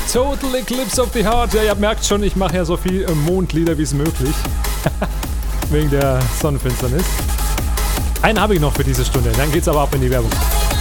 Total Eclipse of the Heart. Ja, ihr merkt schon, ich mache ja so viel Mondlieder wie es möglich. Wegen der Sonnenfinsternis. Einen habe ich noch für diese Stunde, dann geht's aber ab in die Werbung.